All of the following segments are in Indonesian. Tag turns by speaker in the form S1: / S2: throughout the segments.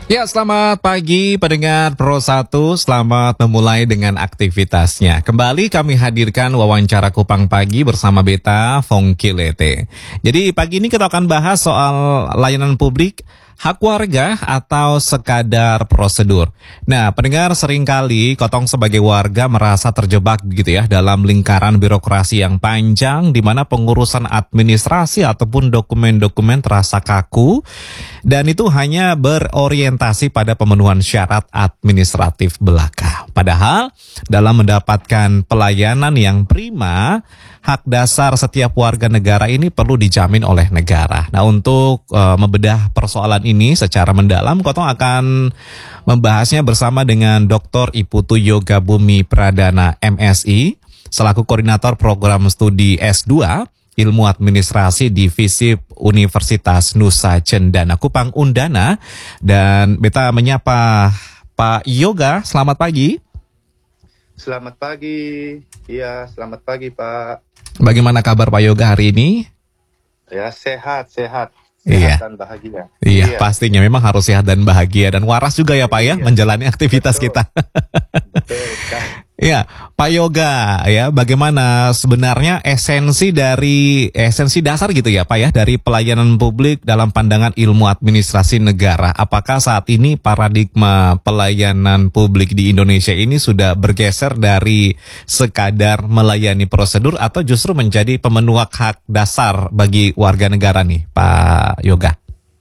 S1: Ya, selamat pagi pendengar Pro 1. Selamat memulai dengan aktivitasnya. Kembali kami hadirkan wawancara Kupang Pagi bersama Beta Fongkilete. Jadi pagi ini kita akan bahas soal layanan publik, hak warga atau sekadar prosedur. Nah, pendengar seringkali Kotong sebagai warga merasa terjebak gitu ya dalam lingkaran birokrasi yang panjang di mana pengurusan administrasi ataupun dokumen-dokumen terasa kaku dan itu hanya berorientasi pada pemenuhan syarat administratif belaka. Padahal dalam mendapatkan pelayanan yang prima, hak dasar setiap warga negara ini perlu dijamin oleh negara. Nah, untuk membedah persoalan ini secara mendalam, Kotong akan membahasnya bersama dengan Dr. Iputu Yoga Bumi Pradana MSI selaku koordinator program studi S2 Ilmu Administrasi di FISIP Universitas Nusa Cendana Kupang Undana. Dan beta menyapa Pak Yoga, selamat pagi.
S2: Selamat pagi. Iya, selamat pagi Pak.
S1: Bagaimana kabar Pak Yoga hari ini?
S2: Ya, sehat
S1: Iya.
S2: dan bahagia.
S1: Iya, pastinya memang harus sehat dan bahagia dan waras juga ya Pak ya, menjalani aktivitas
S2: Betul.
S1: kita.
S2: Betul kan.
S1: Ya, Pak Yoga ya, bagaimana sebenarnya esensi dasar gitu ya Pak ya dari pelayanan publik dalam pandangan ilmu administrasi negara. Apakah saat ini paradigma pelayanan publik di Indonesia ini sudah bergeser dari sekadar melayani prosedur atau justru menjadi pemenuh hak dasar bagi warga negara nih, Pak Yoga?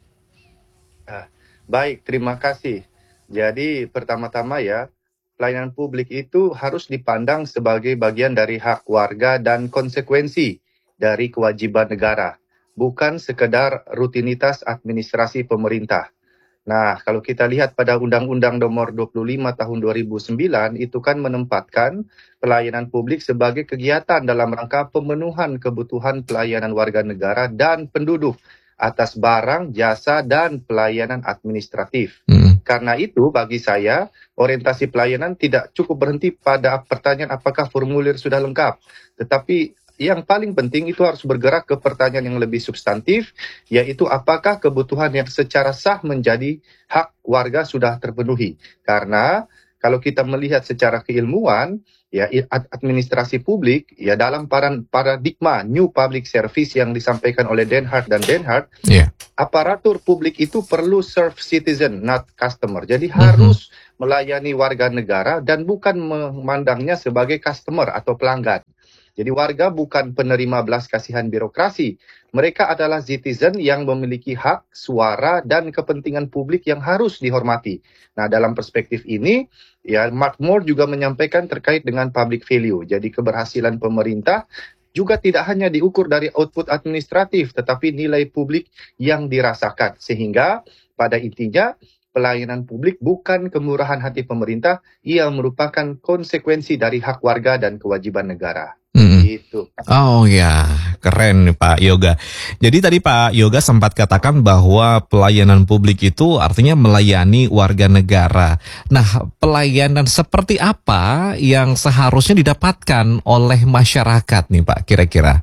S2: Baik, terima kasih. Jadi pertama-tama ya, pelayanan publik itu harus dipandang sebagai bagian dari hak warga dan konsekuensi dari kewajiban negara, bukan sekedar rutinitas administrasi pemerintah. Nah, kalau kita lihat pada Undang-Undang Nomor 25 Tahun 2009 itu kan menempatkan pelayanan publik sebagai kegiatan dalam rangka pemenuhan kebutuhan pelayanan warga negara dan penduduk atas barang, jasa, dan pelayanan administratif. Karena itu, bagi saya, orientasi pelayanan tidak cukup berhenti pada pertanyaan apakah formulir sudah lengkap. Tetapi yang paling penting itu harus bergerak ke pertanyaan yang lebih substantif, yaitu apakah kebutuhan yang secara sah menjadi hak warga sudah terpenuhi. Karena kalau kita melihat secara keilmuan, ya administrasi publik, ya dalam paradigma New Public Service yang disampaikan oleh Denhart dan Denhart, aparatur publik itu perlu serve citizen, not customer. Jadi harus melayani warga negara dan bukan memandangnya sebagai customer atau pelanggan. Jadi warga bukan penerima belas kasihan birokrasi. Mereka adalah citizen yang memiliki hak, suara, dan kepentingan publik yang harus dihormati. Nah, dalam perspektif ini, ya Mark Moore juga menyampaikan terkait dengan public value. Jadi keberhasilan pemerintah juga tidak hanya diukur dari output administratif, tetapi nilai publik yang dirasakan. Sehingga pada intinya, pelayanan publik bukan kemurahan hati pemerintah, ia merupakan konsekuensi dari hak warga dan kewajiban negara. Gitu.
S1: Oh ya, keren nih Pak Yoga. Jadi tadi Pak Yoga sempat katakan bahwa pelayanan publik itu artinya melayani warga negara. Nah, pelayanan seperti apa yang seharusnya didapatkan oleh masyarakat nih Pak kira-kira?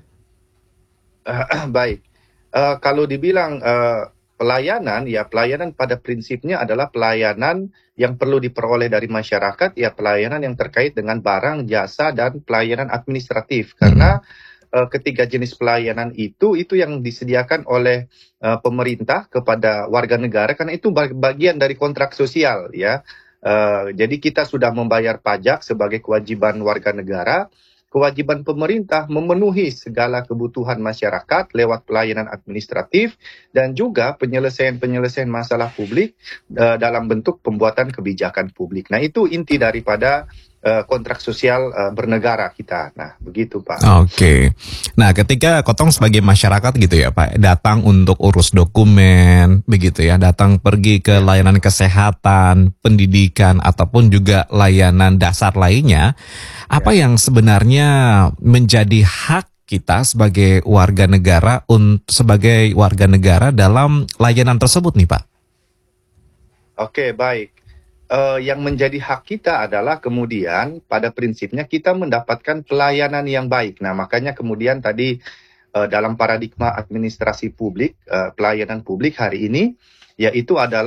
S2: Baik, kalau dibilang pelayanan, ya pelayanan pada prinsipnya adalah pelayanan yang perlu diperoleh dari masyarakat, ya pelayanan yang terkait dengan barang, jasa, dan pelayanan administratif. Karena ketiga jenis pelayanan itu yang disediakan oleh pemerintah kepada warga negara, karena itu bagian dari kontrak sosial, ya. Jadi kita sudah membayar pajak sebagai kewajiban warga negara. Kewajiban pemerintah memenuhi segala kebutuhan masyarakat lewat pelayanan administratif dan juga penyelesaian masalah publik dalam bentuk pembuatan kebijakan publik. Nah, itu inti daripada kontrak sosial bernegara kita. Nah, begitu Pak.
S1: Oke. Nah, ketika Kotong sebagai masyarakat gitu ya Pak, datang untuk urus dokumen, begitu ya, datang pergi ke layanan kesehatan, pendidikan, ataupun juga layanan dasar lainnya, apa yang sebenarnya menjadi hak kita sebagai warga negara dalam layanan tersebut nih Pak?
S2: Oke, baik. Yang menjadi hak kita adalah kemudian pada prinsipnya kita mendapatkan pelayanan yang baik. Nah, makanya kemudian tadi dalam paradigma administrasi publik, pelayanan publik hari ini, yaitu adalah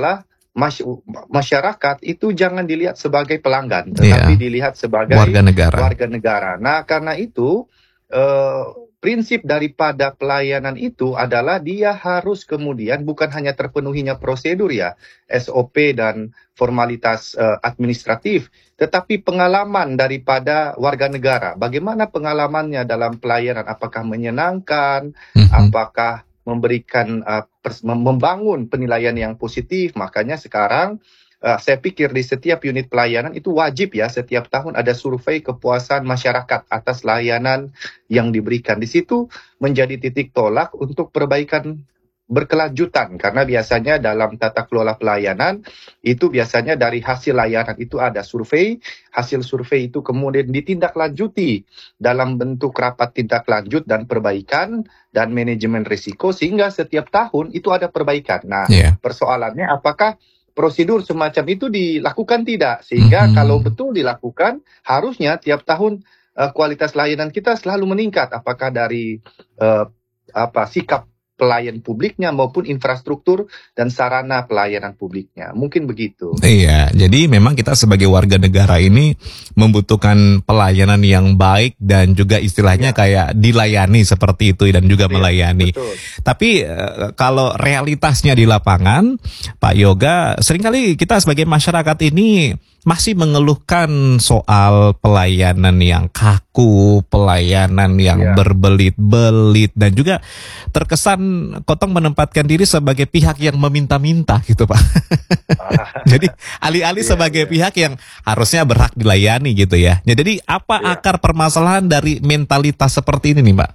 S2: masyarakat itu jangan dilihat sebagai pelanggan, tetapi
S1: Iya,
S2: dilihat
S1: warga
S2: sebagai
S1: negara.
S2: warga negara. Nah, karena itu eh, prinsip daripada pelayanan itu adalah dia harus kemudian bukan hanya terpenuhinya prosedur ya, SOP dan formalitas administratif, tetapi pengalaman daripada warga negara. Bagaimana pengalamannya dalam pelayanan? Apakah menyenangkan?
S1: Mhm.
S2: Apakah memberikan membangun penilaian yang positif? Makanya sekarang saya pikir di setiap unit pelayanan itu wajib ya setiap tahun ada survei kepuasan masyarakat atas layanan yang diberikan. Di situ menjadi titik tolak untuk perbaikan berkelanjutan karena biasanya dalam tata kelola pelayanan itu biasanya dari hasil layanan itu ada survei, hasil survei itu kemudian ditindaklanjuti dalam bentuk rapat tindak lanjut dan perbaikan dan manajemen risiko sehingga setiap tahun itu ada perbaikan. Nah,
S1: Iya.
S2: persoalannya apakah prosedur semacam itu dilakukan tidak? Sehingga kalau
S1: Mhm.
S2: betul dilakukan, harusnya tiap tahun kualitas layanan kita selalu meningkat. Apakah dari uh, sikap pelayan publiknya maupun infrastruktur dan sarana pelayanan publiknya. Mungkin begitu.
S1: Iya, jadi memang kita sebagai warga negara ini membutuhkan pelayanan yang baik dan juga istilahnya
S2: Ya,
S1: kayak dilayani seperti itu dan juga
S2: real,
S1: melayani.
S2: betul.
S1: Tapi kalau realitasnya di lapangan, Pak Yoga, seringkali kita sebagai masyarakat ini masih mengeluhkan soal pelayanan yang kaku, pelayanan yang
S2: Ya.
S1: berbelit-belit dan juga terkesan Kotong menempatkan diri sebagai pihak yang meminta-minta gitu, Pak. Jadi alih-alih
S2: Iya,
S1: sebagai
S2: iya,
S1: pihak yang harusnya berhak dilayani gitu ya. Ya, jadi apa
S2: iya.
S1: akar permasalahan dari mentalitas seperti ini nih, Mbak?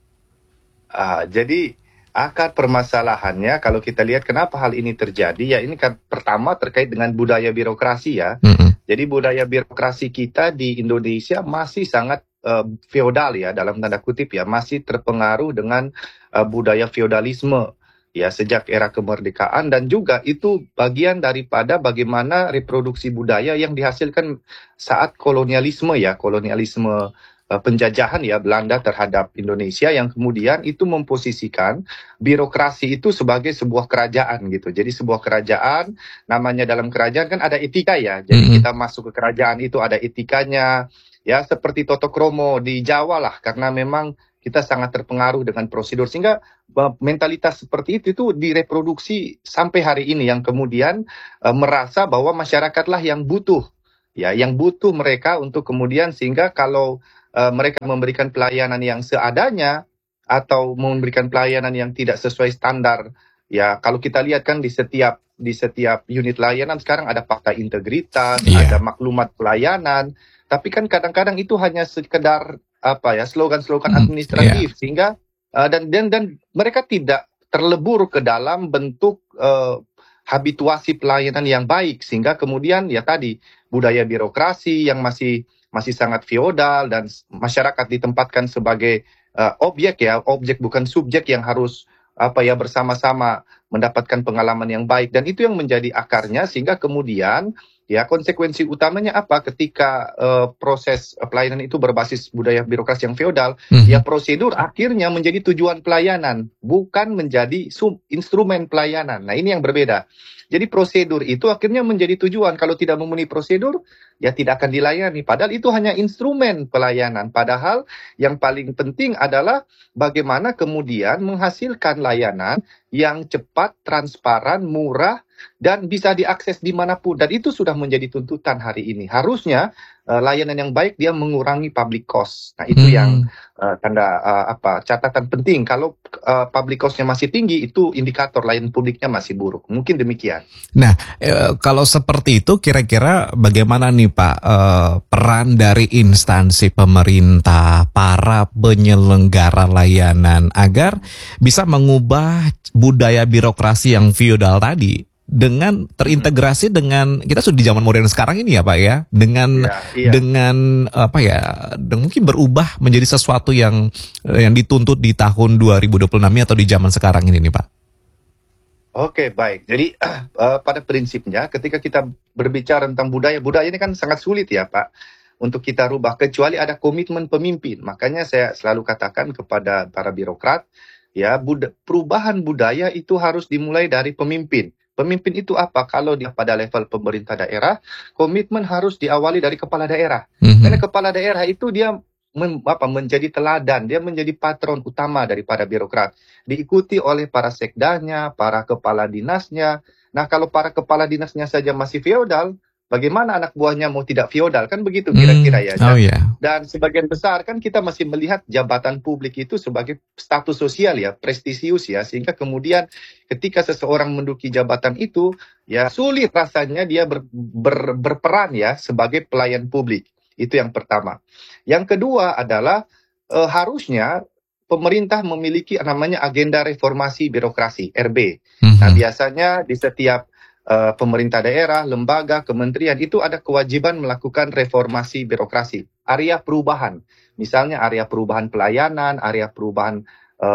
S2: Jadi akar permasalahannya kalau kita lihat kenapa hal ini terjadi ya ini kan pertama terkait dengan budaya birokrasi ya.
S1: Mm-mm.
S2: Jadi budaya birokrasi kita di Indonesia masih sangat feodal ya dalam tanda kutip ya, masih terpengaruh dengan budaya feodalisme ya sejak era kemerdekaan dan juga itu bagian daripada bagaimana reproduksi budaya yang dihasilkan saat kolonialisme ya, kolonialisme penjajahan ya Belanda terhadap Indonesia yang kemudian itu memposisikan birokrasi itu sebagai sebuah kerajaan gitu. Jadi sebuah kerajaan namanya dalam kerajaan kan ada etika ya. Jadi
S1: Mm-mm.
S2: kita masuk ke kerajaan itu ada etikanya ya seperti Toto Kromo di Jawa lah karena memang kita sangat terpengaruh dengan prosedur sehingga mentalitas seperti itu direproduksi sampai hari ini yang kemudian merasa bahwa masyarakatlah yang butuh ya yang butuh mereka untuk kemudian sehingga kalau mereka memberikan pelayanan yang seadanya atau memberikan pelayanan yang tidak sesuai standar ya kalau kita lihat kan di setiap unit layanan sekarang ada fakta integritas, ada
S1: Iya.
S2: maklumat pelayanan, tapi kan kadang-kadang itu hanya sekedar apa ya slogan-slogan
S1: Iya.
S2: administratif sehingga dan mereka tidak terlebur ke dalam bentuk habituasi pelayanan yang baik sehingga kemudian ya tadi budaya birokrasi yang masih sangat feodal dan masyarakat ditempatkan sebagai objek bukan subjek yang harus apa ya bersama-sama mendapatkan pengalaman yang baik dan itu yang menjadi akarnya sehingga kemudian ya konsekuensi utamanya apa ketika proses pelayanan itu berbasis budaya birokrasi yang feodal
S1: Mhm.
S2: ya prosedur akhirnya menjadi tujuan pelayanan bukan menjadi instrumen pelayanan. Nah ini yang berbeda. Jadi prosedur itu akhirnya menjadi tujuan. Kalau tidak memenuhi prosedur, ya tidak akan dilayani. Padahal itu hanya instrumen pelayanan. Padahal yang paling penting adalah bagaimana kemudian menghasilkan layanan yang cepat, transparan, murah, dan bisa diakses dimanapun. Dan itu sudah menjadi tuntutan hari ini. Harusnya layanan yang baik dia mengurangi public cost. Nah itu yang
S1: Hmm.
S2: catatan penting. Kalau public cost-nya masih tinggi, itu indikator layanan publiknya masih buruk. Mungkin demikian.
S1: Nah, kalau seperti itu kira-kira bagaimana nih Pak peran dari instansi pemerintah, para penyelenggara layanan agar bisa mengubah budaya birokrasi yang feodal tadi dengan terintegrasi dengan kita sudah di zaman modern sekarang ini ya Pak ya, dengan
S2: Iya, iya.
S1: dengan apa ya, dengan mungkin berubah menjadi sesuatu yang dituntut di tahun 2026 ini atau di zaman sekarang ini nih Pak.
S2: Oke, baik. Jadi pada prinsipnya ketika kita berbicara tentang budaya, budaya ini kan sangat sulit ya Pak untuk kita rubah kecuali ada komitmen pemimpin. Makanya saya selalu katakan kepada para birokrat, ya perubahan budaya itu harus dimulai dari pemimpin. Pemimpin itu apa? Kalau dia pada level pemerintah daerah, komitmen harus diawali dari kepala daerah. Karena kepala daerah itu dia menjadi teladan, dia menjadi patron utama daripada birokrat. Diikuti oleh para sekdanya, para kepala dinasnya. Nah, kalau para kepala dinasnya saja masih feodal, bagaimana anak buahnya mau tidak feodal? Kan begitu kira-kira ya.
S1: Oh ya.
S2: Dan sebagian besar kan kita masih melihat jabatan publik itu sebagai status sosial ya, prestisius ya, sehingga kemudian ketika seseorang menduduki jabatan itu, ya sulit rasanya dia berperan ya sebagai pelayan publik. Itu yang pertama. Yang kedua adalah harusnya pemerintah memiliki namanya agenda reformasi birokrasi (RB). Nah, biasanya di setiap pemerintah daerah, lembaga, kementerian itu ada kewajiban melakukan reformasi birokrasi, area perubahan. Misalnya area perubahan pelayanan, area perubahan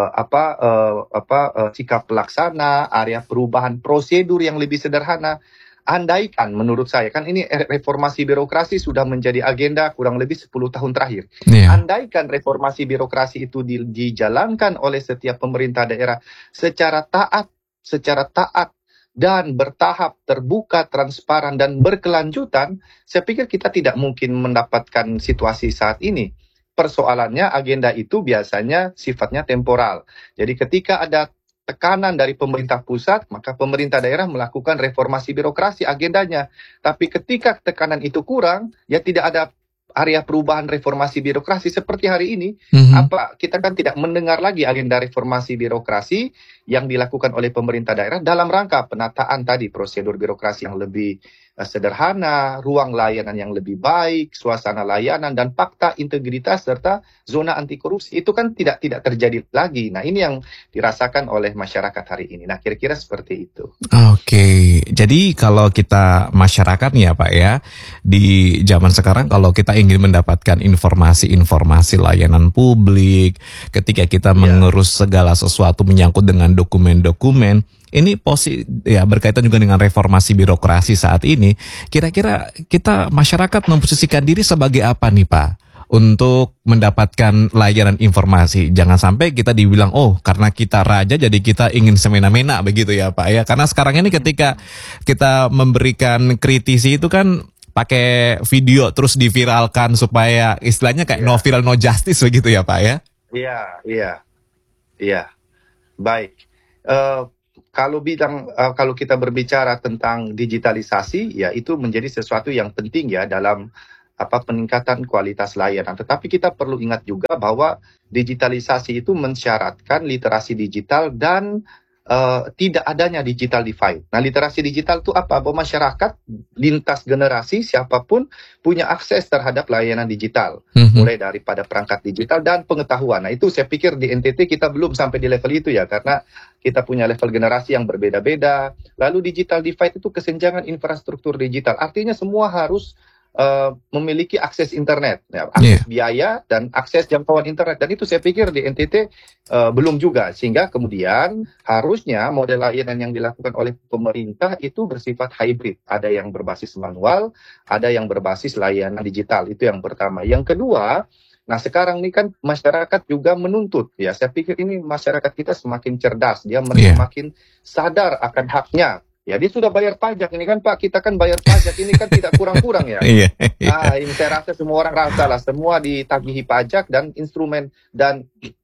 S2: sikap pelaksana, area perubahan prosedur yang lebih sederhana. Andaikan menurut saya, kan ini reformasi birokrasi sudah menjadi agenda kurang lebih 10 tahun terakhir. Andaikan reformasi birokrasi itu dijalankan oleh setiap pemerintah daerah secara taat dan bertahap, terbuka, transparan, dan berkelanjutan, saya pikir kita tidak mungkin mendapatkan situasi saat ini. Persoalannya agenda itu biasanya sifatnya temporal. Jadi ketika ada tekanan dari pemerintah pusat, maka pemerintah daerah melakukan reformasi birokrasi agendanya. Tapi ketika tekanan itu kurang, ya tidak ada area perubahan reformasi birokrasi seperti hari ini. Kita kan tidak mendengar lagi agenda reformasi birokrasi yang dilakukan oleh pemerintah daerah dalam rangka penataan tadi prosedur birokrasi yang lebih sederhana, ruang layanan yang lebih baik, suasana layanan dan fakta integritas serta zona anti korupsi. Itu kan tidak terjadi lagi. Nah, ini yang dirasakan oleh masyarakat hari ini. Nah, kira-kira seperti itu.
S1: Oke, jadi kalau kita masyarakat nih ya Pak ya, di zaman sekarang kalau kita ingin mendapatkan informasi-informasi layanan publik, ketika kita mengurus segala sesuatu menyangkut dengan dokumen-dokumen, ini berkaitan juga dengan reformasi birokrasi saat ini. Kira-kira kita masyarakat memposisikan diri sebagai apa nih Pak untuk mendapatkan layanan informasi? Jangan sampai kita dibilang karena kita raja jadi kita ingin semena-mena begitu ya Pak ya. Karena sekarang ini ketika kita memberikan kritisi itu kan pakai video terus diviralkan supaya istilahnya kayak no viral no justice begitu ya Pak ya.
S2: Iya. Baik. Kalau kita berbicara tentang digitalisasi, ya itu menjadi sesuatu yang penting ya dalam peningkatan kualitas layanan. Tetapi kita perlu ingat juga bahwa digitalisasi itu mensyaratkan literasi digital dan tidak adanya digital divide. Nah, literasi digital itu apa? Bahwa masyarakat lintas generasi siapapun punya akses terhadap layanan digital, mulai daripada perangkat digital dan pengetahuan. Nah, itu saya pikir di NTT kita belum sampai di level itu ya, karena kita punya level generasi yang berbeda-beda. Lalu digital divide itu kesenjangan infrastruktur digital. Artinya semua harus memiliki akses internet, akses biaya dan akses jangkauan internet. Dan itu saya pikir di NTT belum juga. Sehingga kemudian harusnya model layanan yang dilakukan oleh pemerintah itu bersifat hybrid. Ada yang berbasis manual, ada yang berbasis layanan digital. Itu yang pertama. Yang kedua, nah sekarang ini kan masyarakat juga menuntut. Ya, saya pikir ini masyarakat kita semakin cerdas. Dia semakin sadar akan haknya. Ya, dia sudah bayar pajak ini kan Pak, kita kan bayar pajak ini kan tidak kurang-kurang ya. Nah, ini saya rasa semua orang rasa lah, semua ditagihi pajak dan instrumen dan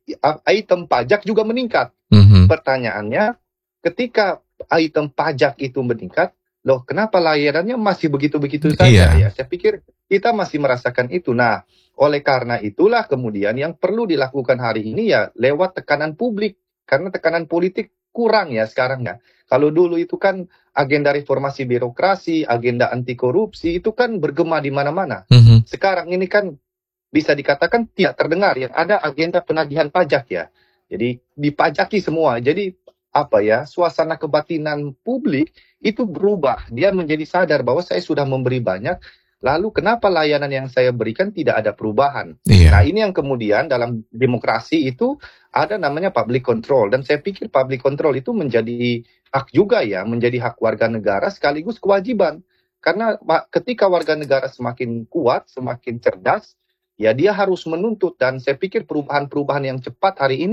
S2: item pajak juga meningkat. Pertanyaannya, ketika item pajak itu meningkat, loh kenapa layanannya masih begitu-begitu saja ya? Saya pikir kita masih merasakan itu. Nah, oleh karena itulah kemudian yang perlu dilakukan hari ini ya lewat tekanan publik. Karena tekanan politik kurang ya sekarang ya. Kalau dulu itu kan agenda reformasi birokrasi, agenda anti korupsi itu kan bergema di mana-mana. Sekarang ini kan bisa dikatakan tidak terdengar yang ada agenda penagihan pajak ya. Jadi dipajaki semua. Jadi suasana kebatinan publik itu berubah. Dia menjadi sadar bahwa saya sudah memberi banyak, lalu kenapa layanan yang saya berikan tidak ada perubahan? Nah, ini yang kemudian dalam demokrasi itu ada namanya public control. Dan saya pikir public control itu menjadi hak juga ya, menjadi hak warga negara sekaligus kewajiban. Karena ketika warga negara semakin kuat, semakin cerdas, ya dia harus menuntut. Dan saya pikir perubahan-perubahan yang cepat hari ini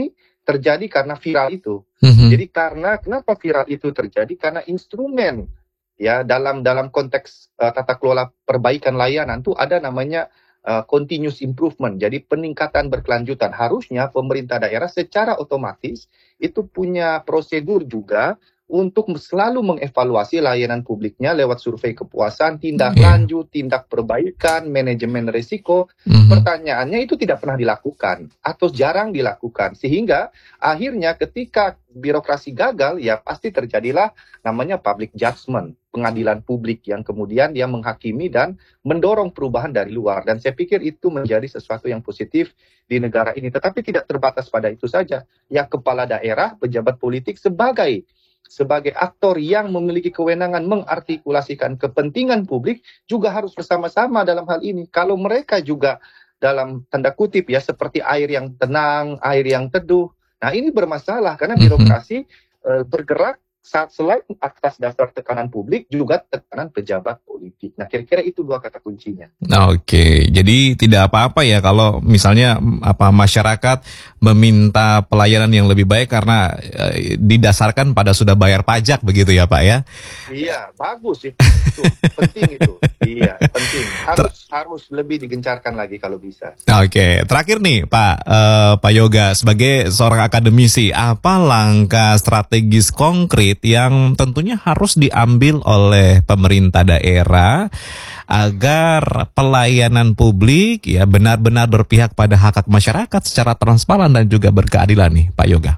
S2: terjadi karena viral itu. Jadi kenapa viral itu terjadi? Karena instrumen ya dalam konteks tata kelola perbaikan layanan tuh ada namanya continuous improvement. Jadi peningkatan berkelanjutan. Harusnya pemerintah daerah secara otomatis itu punya prosedur juga untuk selalu mengevaluasi layanan publiknya lewat survei kepuasan, tindak lanjut, tindak perbaikan, manajemen risiko. Pertanyaannya itu tidak pernah dilakukan atau jarang dilakukan. Sehingga akhirnya ketika birokrasi gagal, ya pasti terjadilah namanya public judgment, pengadilan publik yang kemudian dia menghakimi dan mendorong perubahan dari luar. Dan saya pikir itu menjadi sesuatu yang positif di negara ini. Tetapi tidak terbatas pada itu saja. Ya kepala daerah, pejabat politik sebagai aktor yang memiliki kewenangan mengartikulasikan kepentingan publik juga harus bersama-sama dalam hal ini. Kalau mereka juga dalam tanda kutip ya seperti air yang tenang, air yang teduh. Nah ini bermasalah karena birokrasi bergerak selain atas dasar tekanan publik juga tekanan pejabat politik. Nah kira-kira itu dua kata kuncinya.
S1: Oke, jadi tidak apa-apa ya kalau misalnya masyarakat meminta pelayanan yang lebih baik karena didasarkan pada sudah bayar pajak begitu ya Pak ya?
S2: Iya, bagus itu penting itu. Iya, penting. Harus lebih digencarkan lagi kalau bisa.
S1: Oke, terakhir nih Pak Yoga sebagai seorang akademisi, apa langkah strategis konkret yang tentunya harus diambil oleh pemerintah daerah agar pelayanan publik ya benar-benar berpihak pada hak masyarakat secara transparan dan juga berkeadilan nih Pak Yoga?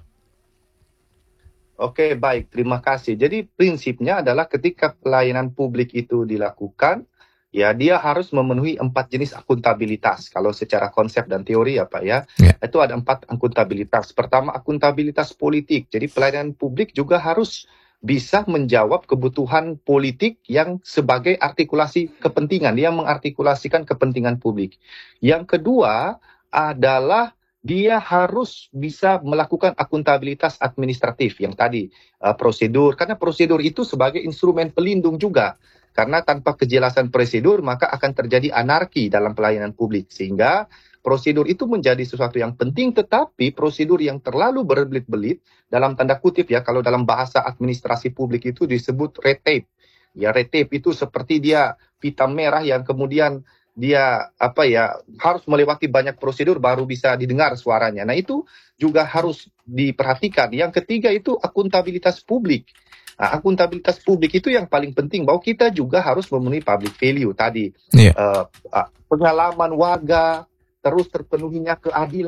S2: Oke, baik. Terima kasih. Jadi prinsipnya adalah ketika pelayanan publik itu dilakukan, ya dia harus memenuhi 4 jenis akuntabilitas. Kalau secara konsep dan teori ya Pak ya, itu ada 4 akuntabilitas. Pertama, akuntabilitas politik. Jadi pelayanan publik juga harus bisa menjawab kebutuhan politik yang sebagai artikulasi kepentingan, yang mengartikulasikan kepentingan publik. Yang kedua adalah dia harus bisa melakukan akuntabilitas administratif yang tadi prosedur, karena prosedur itu sebagai instrumen pelindung juga. Karena tanpa kejelasan prosedur maka akan terjadi anarki dalam pelayanan publik. Sehingga prosedur itu menjadi sesuatu yang penting, tetapi prosedur yang terlalu berbelit-belit, dalam tanda kutip ya, kalau dalam bahasa administrasi publik itu disebut red tape. Ya red tape itu seperti dia pita merah yang kemudian dia harus melewati banyak prosedur baru bisa didengar suaranya. Nah itu juga harus diperhatikan. Yang ketiga itu akuntabilitas publik. Nah, akuntabilitas publik itu yang paling penting, bahwa kita juga harus memenuhi public value tadi. Pengalaman warga, terus terpenuhinya keadilan.